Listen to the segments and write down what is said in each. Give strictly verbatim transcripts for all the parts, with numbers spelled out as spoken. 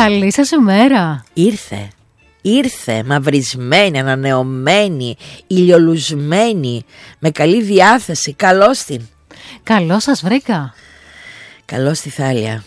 Καλή σας ημέρα. Ήρθε, ήρθε μαυρισμένη, ανανεωμένη, ηλιολουσμένη, με καλή διάθεση. Καλώς την. Καλώς σας βρήκα. Καλώς τη Θάλια.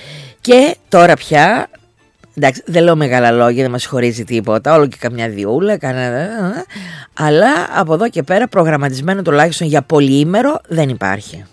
Και τώρα πια, εντάξει, δεν λέω μεγάλα λόγια, δεν μας χωρίζει τίποτα, όλο και καμιά διούλα, κανένα, αλλά από εδώ και πέρα προγραμματισμένο τουλάχιστον για πολυήμερο δεν υπάρχει.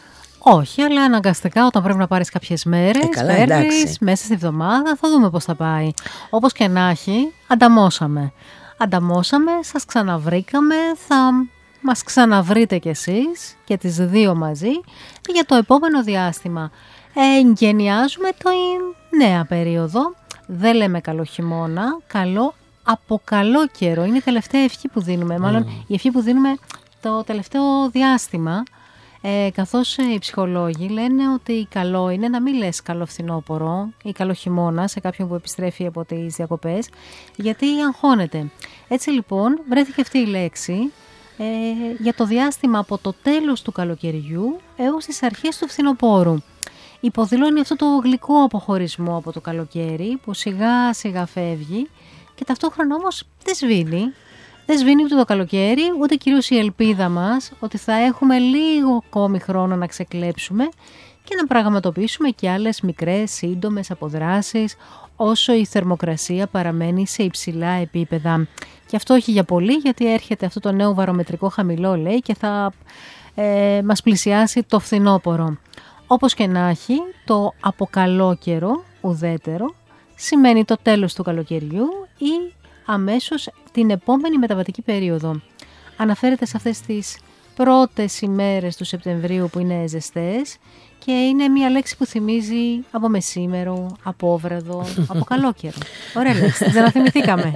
Όχι, αλλά αναγκαστικά όταν πρέπει να πάρεις κάποιες μέρες, Ε, καλά, παίρνεις εντάξει. μέσα στη βδομάδα, θα δούμε πώς θα πάει. Όπως και να έχει, ανταμώσαμε. Ανταμώσαμε, σας ξαναβρήκαμε, θα μας ξαναβρείτε κι εσείς και τις δύο μαζί για το επόμενο διάστημα. Ε, εγκαινιάζουμε το νέα περίοδο, δεν λέμε καλό χειμώνα, καλό από καλό καιρό. Είναι η τελευταία ευχή που δίνουμε, μάλλον Mm. η ευχή που δίνουμε το τελευταίο διάστημα. Ε, καθώς ε, οι ψυχολόγοι λένε ότι καλό είναι να μην λες καλό φθινόπωρο ή καλό χειμώνα σε κάποιον που επιστρέφει από τις διακοπές, γιατί αγχώνεται. Έτσι λοιπόν βρέθηκε αυτή η λέξη ε, για το διάστημα από το τέλος του καλοκαιριού έως τις αρχές του φθινοπόρου. Υποδηλώνει αυτό το γλυκό αποχωρισμό από το καλοκαίρι που σιγά σιγά φεύγει και ταυτόχρονα όμως δεν σβήνει. Δεν σβήνει ούτε το καλοκαίρι, ούτε κυρίως η ελπίδα μας ότι θα έχουμε λίγο ακόμη χρόνο να ξεκλέψουμε και να πραγματοποιήσουμε και άλλες μικρές σύντομες αποδράσεις όσο η θερμοκρασία παραμένει σε υψηλά επίπεδα. Και αυτό όχι για πολύ, γιατί έρχεται αυτό το νέο βαρομετρικό χαμηλό, λέει, και θα ε, μας πλησιάσει το φθινόπωρο. Όπως και να έχει, το αποκαλόκαιρο, ουδέτερο, σημαίνει το τέλος του καλοκαιριού ή αμέσως την επόμενη μεταβατική περίοδο. Αναφέρεται σε αυτές τις πρώτες ημέρες του Σεπτεμβρίου που είναι ζεστές και είναι μια λέξη που θυμίζει από μεσήμερο, απόβραδο, από καλόκαιρο. Ωραία λέξη, δεν la θυμηθήκαμε.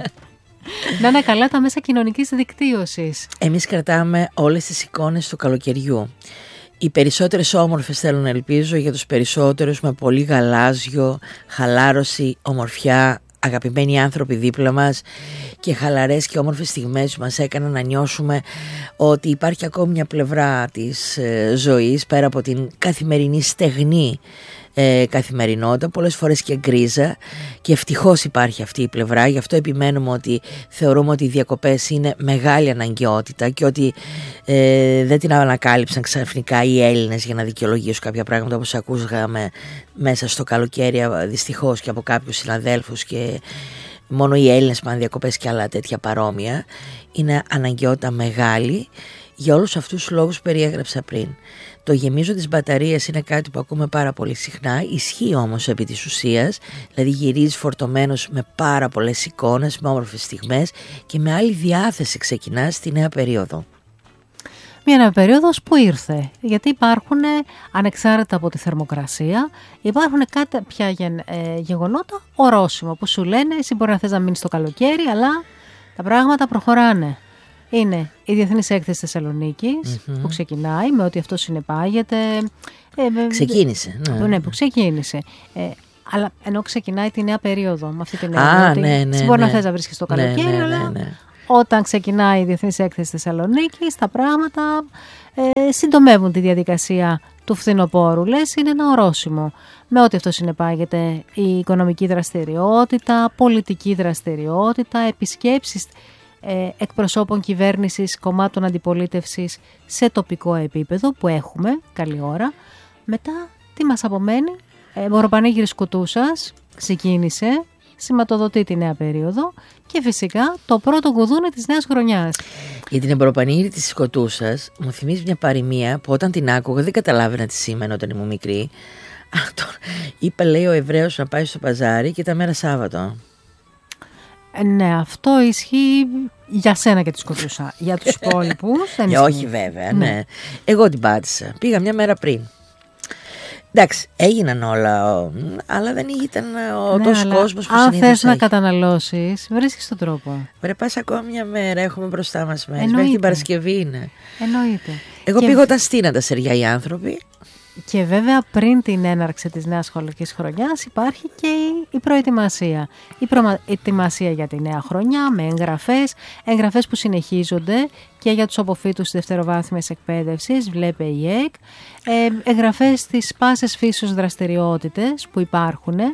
Να είναι καλά τα μέσα κοινωνικής δικτύωσης. Εμείς κρατάμε όλες τις εικόνες του καλοκαιριού. Οι περισσότερες όμορφες, θέλω να ελπίζω, για τους περισσότερους με πολύ γαλάζιο, χαλάρωση, ομορφιά, αγαπημένοι άνθρωποι δίπλα μας και χαλαρές και όμορφες στιγμές που μας έκαναν να νιώσουμε ότι υπάρχει ακόμη μια πλευρά της ε, ζωής πέρα από την καθημερινή στεγνή ε, καθημερινότητα, πολλές φορές και γκρίζα, και ευτυχώς υπάρχει αυτή η πλευρά. Γι' αυτό επιμένουμε ότι θεωρούμε ότι οι διακοπές είναι μεγάλη αναγκαιότητα και ότι ε, δεν την ανακάλυψαν ξαφνικά οι Έλληνες για να δικαιολογήσουν κάποια πράγματα, όπως ακούσαμε μέσα στο καλοκαίρι δυστυχώς και από κάποιους συναδέλφους, και μόνο οι Έλληνες πάνε διακοπές και άλλα τέτοια παρόμοια. Είναι αναγκαιότητα μεγάλη για όλους αυτούς τους λόγους που περιέγραψα πριν. Το γεμίζω της μπαταρίας είναι κάτι που ακούμε πάρα πολύ συχνά, ισχύει όμως επί της ουσίας, δηλαδή γυρίζεις φορτωμένος με πάρα πολλές εικόνες, με όμορφες στιγμές και με άλλη διάθεση ξεκινάς τη νέα περίοδο. Μια νέα περίοδος που ήρθε, γιατί υπάρχουν, ανεξάρτητα από τη θερμοκρασία, υπάρχουν κάποια γεγονότα ορόσημα που σου λένε εσύ μπορεί να θες να μείνεις στο καλοκαίρι, αλλά τα πράγματα προχωράνε. Είναι η Διεθνής Έκθεση Θεσσαλονίκης mm-hmm. που ξεκινάει με ό,τι αυτό συνεπάγεται. Ε, ξεκίνησε. Ναι, ναι, που ξεκίνησε. Ε, αλλά ενώ ξεκινάει τη νέα περίοδο με αυτή την έννοια. ότι Ναι, ναι, μπορεί ναι. να θες να βρίσκεις το καλοκαίρι, ναι, ναι, αλλά ναι, ναι. όταν ξεκινάει η Διεθνής Έκθεση Θεσσαλονίκης, τα πράγματα ε, συντομεύουν τη διαδικασία του φθινοπόρου. Λες, είναι ένα ορόσημο. Με ό,τι αυτό συνεπάγεται η οικονομική δραστηριότητα, πολιτική δραστηριότητα, επισκέψεις ε, εκπροσώπων κυβέρνησης, κομμάτων αντιπολίτευσης σε τοπικό επίπεδο που έχουμε, καλή ώρα. Μετά, τι μας απομένει, ε, Μοροπανήγυρης Κουτούσας ξεκίνησε, σηματοδοτεί τη νέα περίοδο και φυσικά το πρώτο κουδούνι της νέας χρονιάς. Για την εμποροπανήγυρη της Σκοτούσας μου θυμίζει μια παροιμία που όταν την άκουγα δεν καταλάβαινα τι σήμαινε όταν ήμουν μικρή. Αλλά τώρα είπε, λέει, ο Εβραίος να πάει στο παζάρι και τα μέρα Σάββατο. Ε, ναι, αυτό ισχύει για σένα και τη Σκοτούσα. Για τους υπόλοιπους δεν ισχύει. Όχι βέβαια, ναι. ναι. Εγώ την πάτησα. Πήγα μια μέρα πριν. Εντάξει, έγιναν όλα, αλλά δεν ήταν ο ναι, τόσο κόσμος που συνήθως. Αν θες να καταναλώσεις, βρίσκεις τον τρόπο. Βρε, πας ακόμα μια μέρα, έχουμε μπροστά μας μέρες. Μέχρι την Παρασκευή είναι. Εννοείται. Εγώ και... πήγα όταν στείναν τα σεριά οι άνθρωποι. Και βέβαια πριν την έναρξη της νέας σχολικής χρονιάς υπάρχει και η προετοιμασία. Η προετοιμασία για τη νέα χρονιά με εγγραφές, εγγραφές που συνεχίζονται και για τους αποφύτους της δευτεροβάθμιας εκπαίδευσης, βλέπε η ΕΚ, εγγραφές στις πάσες φύσεως δραστηριότητες που υπάρχουν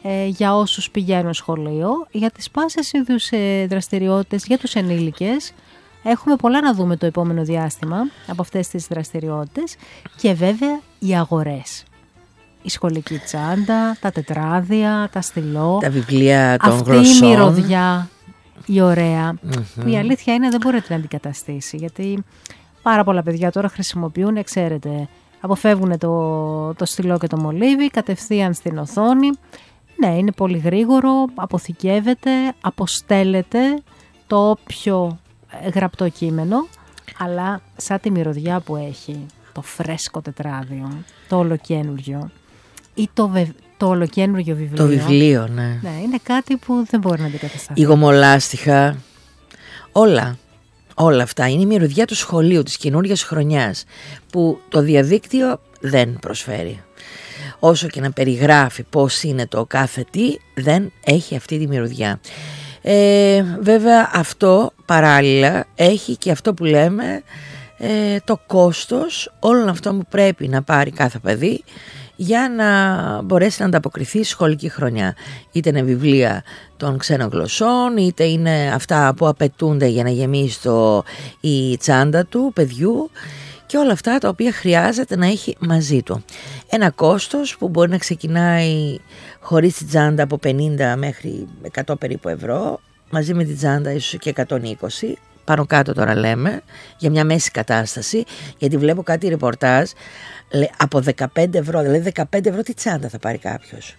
ε, για όσους πηγαίνουν σχολείο, για τις πάσες είδους ε, δραστηριότητες, για τους ενήλικες. Έχουμε πολλά να δούμε το επόμενο διάστημα από αυτές τις δραστηριότητες και βέβαια οι αγορές. Η σχολική τσάντα, τα τετράδια, τα στυλό, τα βιβλία των αυτή γλωσσών. Αυτή η μυρωδιά, η ωραία, Mm-hmm. που η αλήθεια είναι δεν μπορεί να αντικαταστήσει, γιατί πάρα πολλά παιδιά τώρα χρησιμοποιούν, ξέρετε, αποφεύγουν το, το στυλό και το μολύβι, κατευθείαν στην οθόνη. Ναι, είναι πολύ γρήγορο, αποθηκεύεται, αποστέλλεται το όποιο γραπτό κείμενο, αλλά σαν τη μυρωδιά που έχει το φρέσκο τετράδιο, το ολοκένουργιο ή το, βε... το ολοκένουργιο βιβλίο. Το βιβλίο, ναι. Ναι, είναι κάτι που δεν μπορεί να αντικατασταθεί. Η γομολάστιχα, όλα, όλα αυτά είναι η μυρωδιά του σχολείου, της καινούργιας χρονιάς, που το διαδίκτυο δεν προσφέρει. Όσο και να περιγράφει πώς είναι το κάθε τι, δεν έχει αυτή τη μυρωδιά. Ε, βέβαια αυτό παράλληλα έχει και αυτό που λέμε ε, το κόστος όλων αυτών που πρέπει να πάρει κάθε παιδί για να μπορέσει να ανταποκριθεί στη σχολική χρονιά. Είτε είναι βιβλία των ξένων γλωσσών, είτε είναι αυτά που απαιτούνται για να γεμίσει το, η τσάντα του παιδιού και όλα αυτά τα οποία χρειάζεται να έχει μαζί του. Ένα κόστος που μπορεί να ξεκινάει χωρίς τη τσάντα από πενήντα μέχρι εκατό περίπου ευρώ, μαζί με τη τσάντα ίσως και εκατόν είκοσι, πάνω κάτω τώρα λέμε, για μια μέση κατάσταση, γιατί βλέπω κάτι ρεπορτάζ από δεκαπέντε ευρώ, δηλαδή δεκαπέντε ευρώ τι τσάντα θα πάρει κάποιος.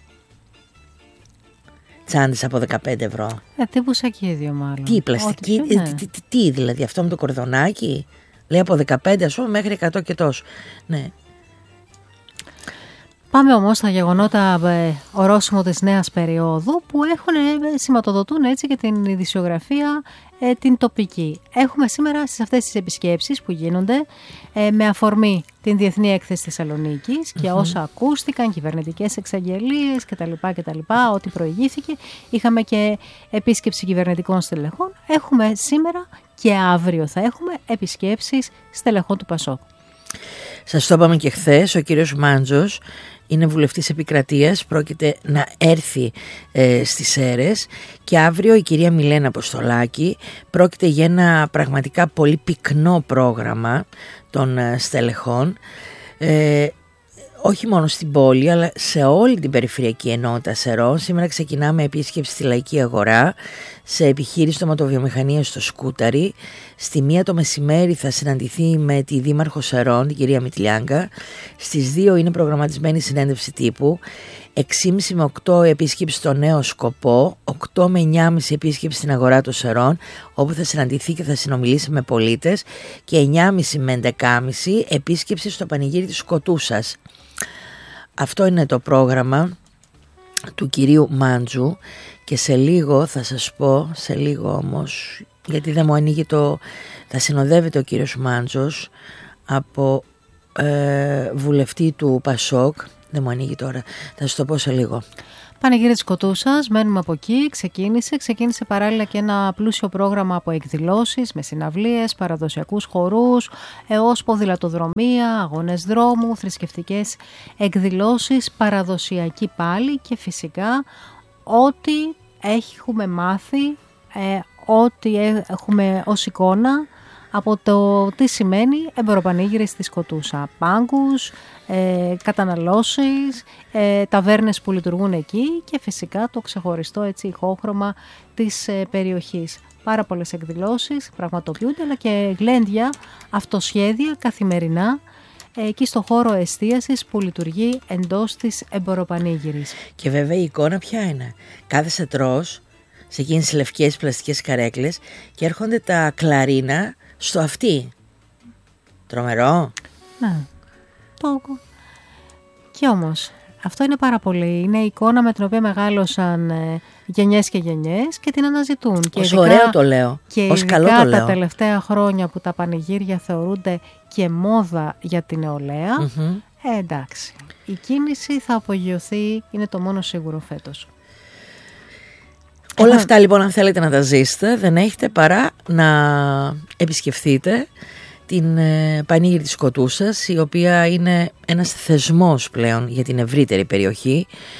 Τσάντες από δεκαπέντε ευρώ. Ε, τύπου σακίδιο μάλλον. Τι, πλαστική, Ό,τι, ε, ναι. τι, τι, τι δηλαδή αυτό με το κορδονάκι, λέει από δεκαπέντε ας πούμε μέχρι εκατό και τόσο. Ναι. Πάμε όμως στα γεγονότα ε, ορόσημο της νέας περίοδου που έχουν, ε, σηματοδοτούν έτσι και την ειδησιογραφία ε, την τοπική. Έχουμε σήμερα σε αυτές τις επισκέψεις που γίνονται ε, με αφορμή την Διεθνή Έκθεση Θεσσαλονίκης και mm-hmm. όσα ακούστηκαν, κυβερνητικές εξαγγελίες κτλ. κτλ. Ό,τι προηγήθηκε. Είχαμε και επίσκεψη κυβερνητικών στελεχών. Έχουμε σήμερα και αύριο θα έχουμε επισκέψεις στελεχών του Πασόκ. Σας το είπαμε και χθες, ο κύριος Μάντζος είναι βουλευτής επικρατείας, πρόκειται να έρθει ε, στις Σέρρες και αύριο η κυρία Μιλένα Αποστολάκη. Πρόκειται για ένα πραγματικά πολύ πυκνό πρόγραμμα των ε, στελεχών, ε, όχι μόνο στην πόλη αλλά σε όλη την περιφερειακή ενότητα Σερών. Σήμερα ξεκινάμε επίσκεψη στη Λαϊκή Αγορά, σε επιχείρηση τοματοβιομηχανίας στο Σκούταρι. Στη μία το μεσημέρι θα συναντηθεί με τη Δήμαρχο Σερών, την κυρία Μητλιάγκα. Στις δύο είναι προγραμματισμένη συνέντευξη τύπου. έξι και μισή με οκτώ επίσκεψη στο Νέο Σκοπό, οκτώ με εννιά και μισή επίσκεψη στην Αγορά των Σερών, όπου θα συναντηθεί και θα συνομιλήσει με πολίτες, και εννιά και μισή με έντεκα και μισή επίσκεψη στο Πανηγύρι της Σκοτούσας. Αυτό είναι το πρόγραμμα του κυρίου Μάντζου και σε λίγο θα σας πω, σε λίγο όμως, γιατί δεν μου ανοίγει το... θα συνοδεύεται ο κύριος Μάντζος από ε, βουλευτή του Πασόκ, δεν μου ανοίγει τώρα, θα σας το πω σε λίγο. Πανηγύρι της Κοτούσας, μένουμε από εκεί, ξεκίνησε. Ξεκίνησε παράλληλα και ένα πλούσιο πρόγραμμα από εκδηλώσεις με συναυλίες, παραδοσιακούς χορούς, έως ποδηλατοδρομία, αγώνες δρόμου, θρησκευτικές εκδηλώσεις, παραδοσιακή πάλι και φυσικά ό,τι έχουμε μάθει, ε, ό,τι έχουμε ως εικόνα από το τι σημαίνει εμποροπανήγυρη στη Σκοτούσα. Πάγκους, ε, καταναλώσεις, ε, ταβέρνες που λειτουργούν εκεί και φυσικά το ξεχωριστό έτσι ηχόχρωμα της ε, περιοχής. Πάρα πολλές εκδηλώσεις πραγματοποιούνται, αλλά και γλέντια, αυτοσχέδια καθημερινά εκεί στο χώρο εστίασης που λειτουργεί εντός της εμποροπανήγυρης. Και βέβαια η εικόνα ποια είναι? Κάθεσαι τρως σε εκείνες τις λευκές πλαστικές καρέκλες και έρχονται τα κλαρίνα στο αυτί. Τρομερό. Ναι. Το... Και όμως αυτό είναι πάρα πολύ. Είναι η εικόνα με την οποία μεγάλωσαν ε, γενιές και γενιές και την αναζητούν. Και ως ειδικά, ωραίο το λέω. Και ως καλό το λέω. Τα τελευταία χρόνια που τα πανηγύρια θεωρούνται και μόδα για την νεολαία. Mm-hmm. Ε, εντάξει. Η κίνηση θα απογειωθεί, είναι το μόνο σίγουρο φέτος. Όλα Εγώ... αυτά λοιπόν, αν θέλετε να τα ζήσετε, δεν έχετε παρά να επισκεφθείτε την ε, Πανήγυρη της Κοτούσας, η οποία είναι ένας θεσμός πλέον για την ευρύτερη περιοχή.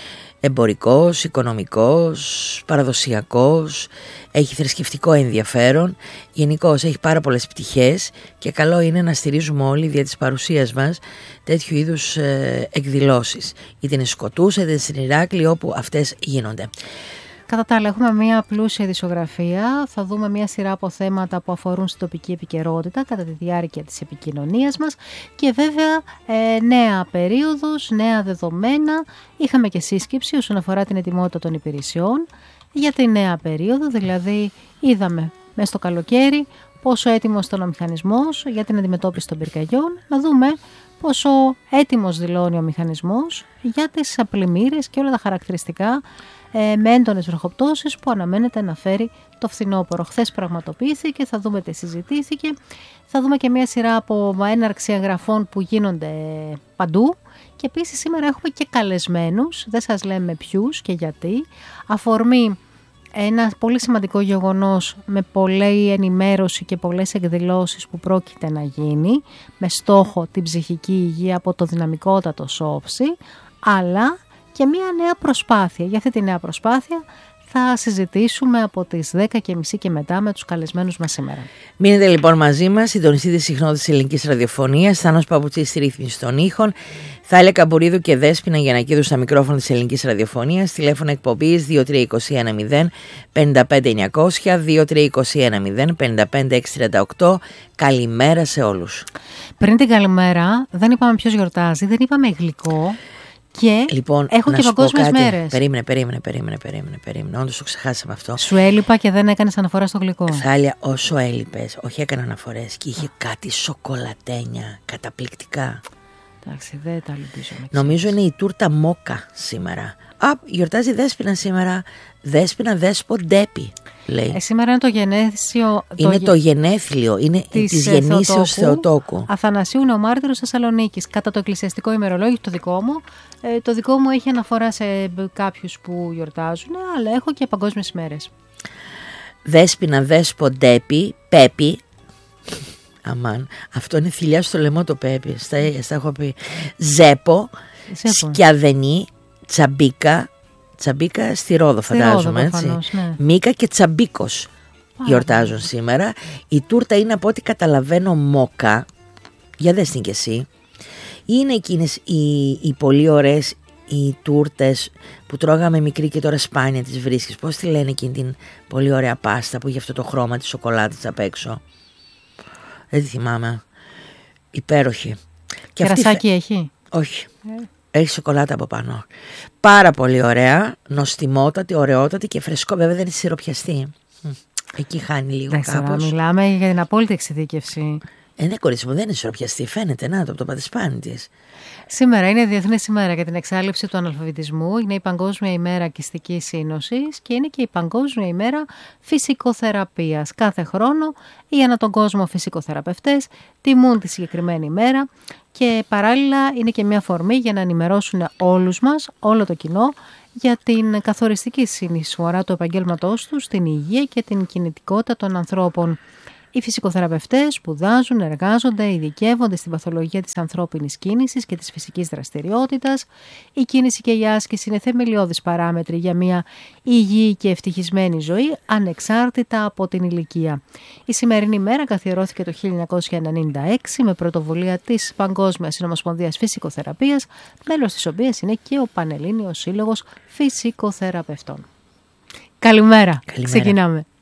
εμπορικός, οικονομικός, παραδοσιακός, έχει θρησκευτικό ενδιαφέρον, γενικώς έχει πάρα πολλές πτυχές και καλό είναι να στηρίζουμε όλοι δια της παρουσίας μας τέτοιου είδους ε, εκδηλώσεις. Είτε είναι Σκοτούσα, είτε στην Ηράκλειο, όπου αυτές γίνονται. Κατά τα άλλα, έχουμε μια πλούσια ειδησιογραφία. Θα δούμε μια σειρά από θέματα που αφορούν στην τοπική επικαιρότητα κατά τη διάρκεια της επικοινωνίας μας και βέβαια ε, νέα περίοδος, νέα δεδομένα. Είχαμε και σύσκεψη όσον αφορά την ετοιμότητα των υπηρεσιών για τη νέα περίοδο, δηλαδή είδαμε μέσα στο καλοκαίρι πόσο έτοιμος ήταν ο μηχανισμός για την αντιμετώπιση των πυρκαγιών, να δούμε πόσο έτοιμος δηλώνει ο μηχανισμός για τις πλημμύρες και όλα τα χαρακτηριστικά ε, με έντονες βροχοπτώσεις που αναμένεται να φέρει το φθινόπωρο. Χθες πραγματοποιήθηκε, θα δούμε τι συζητήθηκε, θα δούμε και μια σειρά από έναρξη εγγραφών που γίνονται παντού και επίσης σήμερα έχουμε και καλεσμένους, δεν σας λέμε ποιους και γιατί, αφορμή ένα πολύ σημαντικό γεγονός με πολλή ενημέρωση και πολλές εκδηλώσεις που πρόκειται να γίνει με στόχο την ψυχική υγεία από το δυναμικότατο Σόψη, αλλά και μια νέα προσπάθεια. Για αυτή τη νέα προσπάθεια θα συζητήσουμε από τις δέκα και μισή και μετά με τους καλεσμένους μας σήμερα. Μείνετε λοιπόν μαζί μας, συντονιστείτε συχνότητες της ελληνικής ραδιοφωνίας, Θάνος Παπουτσής στη ρύθμιση των ήχων, Θάλια Καμπουρίδου και Δέσποινα Γιαννακίδου στα μικρόφωνα της ελληνικής ραδιοφωνίας, τηλέφωνο εκπομπής δύο τρία δύο ένα μηδέν πέντε πέντε εννιακόσια, δύο τρία δύο ένα μηδέν πέντε πέντε έξι τρία οκτώ. Καλημέρα σε όλους. Πριν την καλημέρα δεν είπαμε ποιος γιορτάζει, δεν είπαμε γλυκό. Και λοιπόν, έχω και παγκόσμιες μέρες. Περίμενε, περίμενε, περίμενε, περίμενε, περίμενε. Όντως το ξεχάσαμε αυτό. Σου έλειπα και δεν έκανες αναφορά στο γλυκό. Θάλια, όσο έλειπες, όχι έκανα αναφορές και είχε κάτι σοκολατένια καταπληκτικά. Εντάξει, δεν τα λυπίζω. Νομίζω είναι η τούρτα Μόκα σήμερα. Α, γιορτάζει Δέσποινα σήμερα. Δέσποινα Δέσπο Ντέπη, λέει. Ε, σήμερα είναι το γενέθλιο. Είναι το, το γενέθλιο, είναι της, της γεννήσεως Θεοτόκου. Αθανασίου είναι ο μάρτυρος Θεσσαλονίκης. Κατά το εκκλησιαστικό ημερολόγιο, το δικό μου, ε, το δικό μου έχει αναφορά σε κάποιους που γιορτάζουν, αλλά έχω και παγκόσμιες μέρες. Δέσποινα Δέσπο Ντέπη, Πέπη. Αμάν, αυτό είναι θηλιά στο λαιμό το Πέπη. Στα, στα έχω πει. Ζέπο, Σκιαδενή, Τσαμπίκα. Τσαμπίκα στη Ρόδο, στη φαντάζομαι, Ρόδο, έτσι. Προφανώς, ναι. Μίκα και Τσαμπίκος γιορτάζουν σήμερα. Η τούρτα είναι, από ό,τι καταλαβαίνω, Μόκα. Για δες την κι εσύ. Είναι εκείνες οι, οι πολύ ωραίες οι τούρτες που τρώγαμε μικρή και τώρα σπάνια τις βρίσκεις. Πώς τη λένε εκείνη την πολύ ωραία πάστα που έχει αυτό το χρώμα της σοκολάτας απ' έξω. Δεν τη θυμάμαι. Υπέροχη. Κερασάκι αυτή... έχει? Όχι. Ε. Έχει σοκολάτα από πάνω. Πάρα πολύ ωραία, νοστιμότατη, ωραιότατη και φρεσκό. Βέβαια δεν είναι σιροπιαστή. Εκεί χάνει λίγο. Εντάξει, κάπως. Μιλάμε για την απόλυτη εξειδίκευση. Ε, ναι, κορίτσι μου, δεν είναι σιροπιαστή. Φαίνεται, να το από το πατησπάνι της. Σήμερα είναι Διεθνής ημέρα για την εξάλληψη του αναλφαβητισμού. Είναι η Παγκόσμια ημέρα Κιστικής Σύνοσης και είναι και η Παγκόσμια ημέρα Φυσικοθεραπείας. Κάθε χρόνο οι ανά τον κόσμο φυσικοθεραπευτές τιμούν τη συγκεκριμένη ημέρα και παράλληλα είναι και μια αφορμή για να ενημερώσουν όλους μας, όλο το κοινό, για την καθοριστική συνεισφορά του επαγγέλματός τους στην υγεία και την κινητικότητα των ανθρώπων. Οι φυσικοθεραπευτές σπουδάζουν, εργάζονται, ειδικεύονται στην παθολογία της ανθρώπινης κίνησης και της φυσικής δραστηριότητας. Η κίνηση και η άσκηση είναι θεμελιώδεις παράμετροι για μια υγιή και ευτυχισμένη ζωή, ανεξάρτητα από την ηλικία. Η σημερινή μέρα καθιερώθηκε το χίλια εννιακόσια ενενήντα έξι με πρωτοβουλία της Παγκόσμιας Συνομοσπονδίας Φυσικοθεραπείας, μέλος της οποίας είναι και ο Πανελλήνιος Σύλλογος Φυσικοθεραπευτών. Καλημέρα. Καλημέρα. Ξεκινάμε.